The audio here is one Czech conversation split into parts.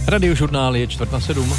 Radiožurnál je 6:45.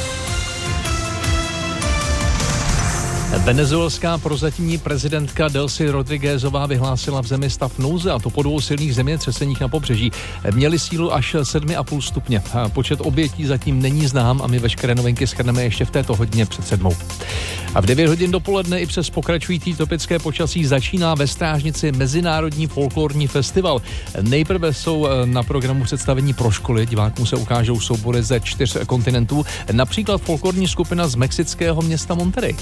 Venezuelská prozatímní prezidentka Delcy Rodriguezová vyhlásila v zemi stav nouze, a to po 2 silných zemětřeseních na pobřeží. Měly sílu až 7,5 stupně. Počet obětí zatím není znám a my veškeré novinky shrneme ještě v této hodině před 7. A v 9 hodin dopoledne i přes pokračující tropické počasí začíná ve Strážnici Mezinárodní folklorní festival. Nejprve jsou na programu představení pro školy, divákům se ukážou soubory ze 4 kontinentů, například folklorní skupina z mexického města Monterrey.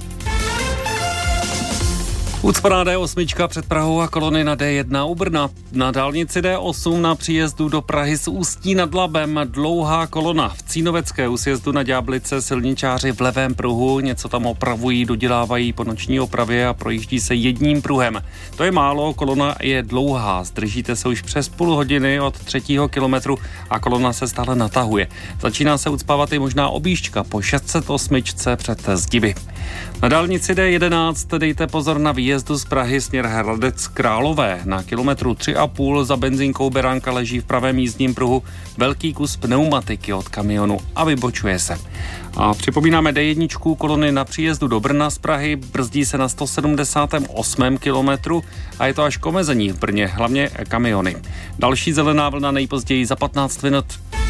Ucpaná D8 před Prahou a kolony na D1 u Brna. Na dálnici D8 na příjezdu do Prahy z Ústí nad Labem dlouhá kolona. V Cínovecké u sjezdu na Ďáblice silničáři v levém pruhu něco tam opravují, dodělávají po noční opravě a projíždí se jedním pruhem. To je málo, kolona je dlouhá. Zdržíte se už přes půl hodiny od 3. kilometru a kolona se stále natahuje. Začíná se ucpávat i možná objížďka po 608 před Zdiby. Na dálnici D11 dejte pozor na výjezdu z Prahy směr Hradec Králové. Na kilometru 3,5 za benzínkou Beránka leží v pravém jízdním pruhu velký kus pneumatiky od kamionu a vybočuje se. A připomínáme D1 kolony na příjezdu do Brna z Prahy, brzdí se na 178. kilometru a je to až k omezení v Brně, hlavně kamiony. Další zelená vlna nejpozději za 15 minut.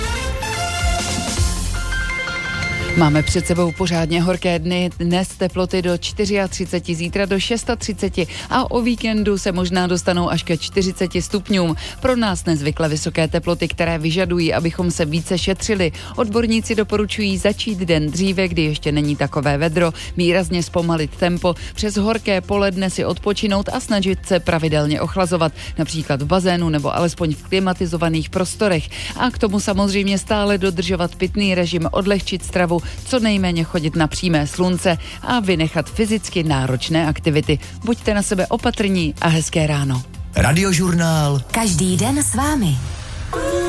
Máme před sebou pořádně horké dny, dnes teploty do 34, zítra do 36 a o víkendu se možná dostanou až ke 40 stupňům. Pro nás nezvykle vysoké teploty, které vyžadují, abychom se více šetřili. Odborníci doporučují začít den dříve, kdy ještě není takové vedro, výrazně zpomalit tempo, přes horké poledne si odpočinout a snažit se pravidelně ochlazovat, například v bazénu nebo alespoň v klimatizovaných prostorech. A k tomu samozřejmě stále dodržovat pitný režim, odlehčit stravu, co nejméně chodit na přímé slunce a vynechat fyzicky náročné aktivity. Buďte na sebe opatrní a hezké ráno. Radiožurnál. Každý den s vámi.